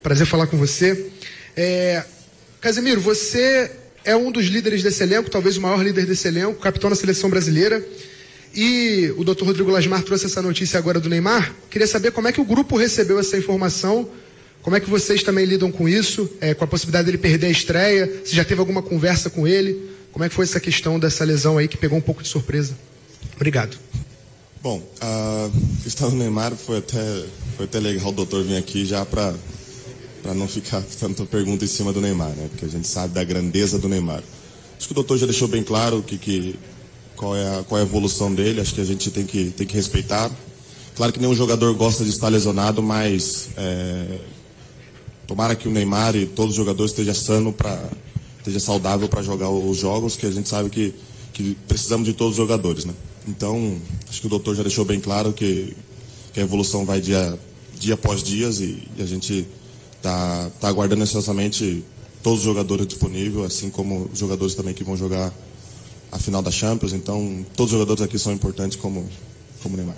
Prazer falar com você. Casemiro, você é um dos líderes desse elenco, talvez o maior líder desse elenco, capitão da seleção brasileira. E o Dr. Rodrigo Lasmar trouxe essa notícia agora do Neymar. Queria saber como é que o grupo recebeu essa informação, como é que vocês também lidam com isso, com a possibilidade dele perder a estreia, se já teve alguma conversa com ele, como é que foi essa questão dessa lesão aí que pegou um pouco de surpresa. Obrigado. Bom, a questão do Neymar foi até legal o doutor vir aqui já para não ficar tanta pergunta em cima do Neymar, né? Porque a gente sabe da grandeza do Neymar. Acho que o doutor já deixou bem claro qual é a evolução dele, acho que a gente tem que respeitar. Claro que nenhum jogador gosta de estar lesionado, mas tomara que o Neymar e todos os jogadores estejam esteja saudável para jogar os jogos, que a gente sabe que precisamos de todos os jogadores, né? Então, acho que o doutor já deixou bem claro que a evolução vai dia após dia e a gente tá aguardando ansiosamente todos os jogadores disponíveis, assim como os jogadores também que vão jogar a final da Champions. Então, todos os jogadores aqui são importantes como o Neymar.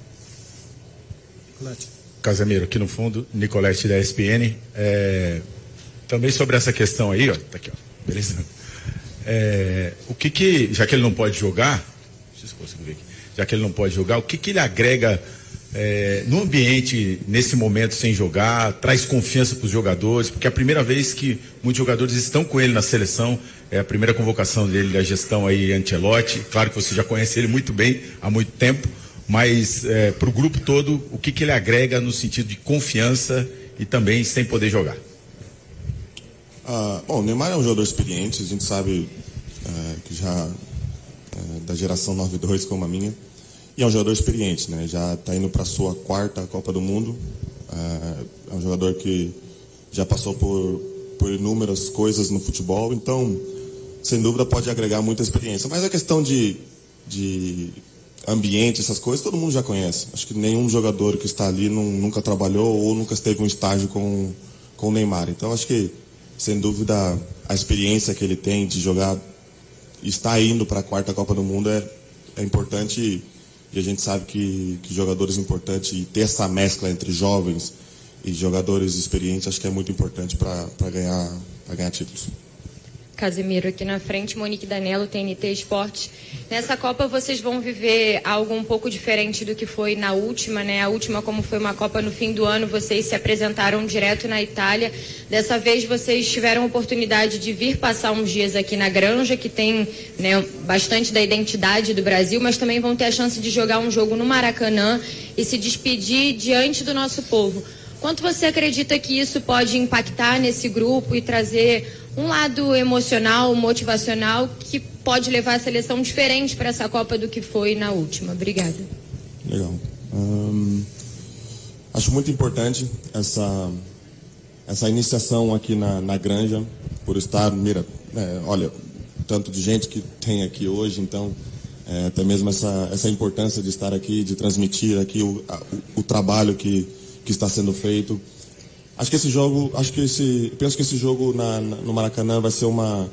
Casemiro, aqui no fundo, Nicolete da ESPN. Também sobre essa questão aí, ó, tá aqui, ó, beleza? Já que ele não pode jogar, já que ele não pode jogar, o que ele agrega no ambiente, nesse momento sem jogar, traz confiança para os jogadores, porque é a primeira vez que muitos jogadores estão com ele na seleção, é a primeira convocação dele da gestão aí, Ancelotti. Claro que você já conhece ele muito bem, há muito tempo, mas para o grupo todo, o que ele agrega no sentido de confiança e também sem poder jogar? Bom, o Neymar é um jogador experiente, a gente sabe que já da geração 9-2 como a minha, e é um jogador experiente, né? Já está indo para a sua 4ª Copa do Mundo, é um jogador que já passou por inúmeras coisas no futebol, então, sem dúvida, pode agregar muita experiência. Mas a questão de ambiente, essas coisas, todo mundo já conhece. Acho que nenhum jogador que está ali nunca trabalhou ou nunca esteve um estágio com o Neymar. Então, acho que, sem dúvida, a experiência que ele tem de jogar, estar indo para a 4ª Copa do Mundo é importante, e a gente sabe que jogadores importantes, e ter essa mescla entre jovens e jogadores experientes, acho que é muito importante para ganhar títulos. Casemiro, aqui na frente, Monique Danello, TNT Esportes. Nessa Copa vocês vão viver algo um pouco diferente do que foi na última, né? A última, como foi uma Copa no fim do ano, vocês se apresentaram direto na Itália. Dessa vez vocês tiveram a oportunidade de vir passar uns dias aqui na Granja, que tem, né, bastante da identidade do Brasil, mas também vão ter a chance de jogar um jogo no Maracanã e se despedir diante do nosso povo. Quanto você acredita que isso pode impactar nesse grupo e trazer um lado emocional, motivacional, que pode levar a seleção diferente para essa Copa do que foi na última? Obrigada. Legal. Acho muito importante essa iniciação aqui na Granja, por estar, olha, tanto de gente que tem aqui hoje, então, até mesmo essa importância de estar aqui, de transmitir aqui o trabalho que está sendo feito. Penso que esse jogo no Maracanã vai ser uma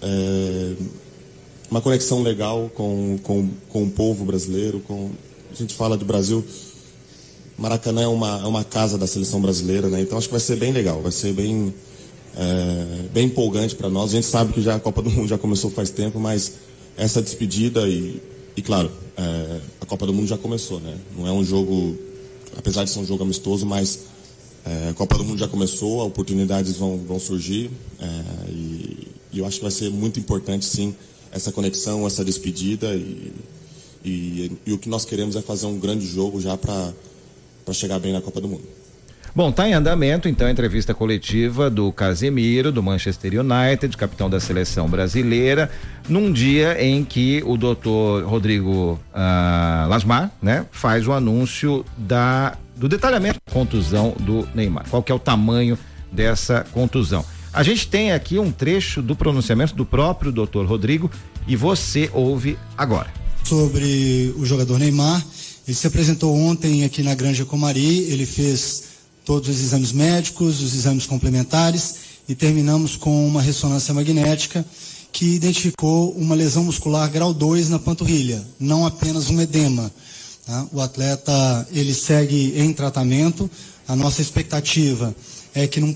conexão legal com o povo brasileiro. A gente fala de Brasil, Maracanã é uma casa da seleção brasileira, né? Então acho que vai ser bem legal, vai ser bem empolgante para nós. A gente sabe que já a Copa do Mundo já começou faz tempo, mas essa despedida e claro, a Copa do Mundo já começou, né? Não é um jogo, apesar de ser um jogo amistoso, mas a Copa do Mundo já começou, oportunidades vão surgir, e eu acho que vai ser muito importante, sim, essa conexão, essa despedida, e o que nós queremos é fazer um grande jogo já para chegar bem na Copa do Mundo. Bom, está em andamento, então, a entrevista coletiva do Casemiro, do Manchester United, capitão da seleção brasileira, num dia em que o doutor Rodrigo Lasmar, né, faz o anúncio do detalhamento da contusão do Neymar. Qual que é o tamanho dessa contusão? A gente tem aqui um trecho do pronunciamento do próprio doutor Rodrigo e você ouve agora. Sobre o jogador Neymar, ele se apresentou ontem aqui na Granja Comari, ele fez todos os exames médicos, os exames complementares e terminamos com uma ressonância magnética que identificou uma lesão muscular grau 2 na panturrilha, não apenas um edema. Tá? O atleta, ele segue em tratamento, a nossa expectativa que não